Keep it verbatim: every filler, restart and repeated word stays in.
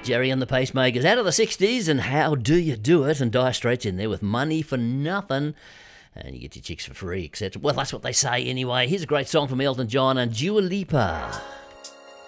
Jerry and the Pacemakers out of the sixties, and How Do You Do It? And Dire Straits in there with Money for Nothing. And you get your chicks for free, et cetera. Well, that's what they say anyway. Here's a great song from Elton John and Dua Lipa.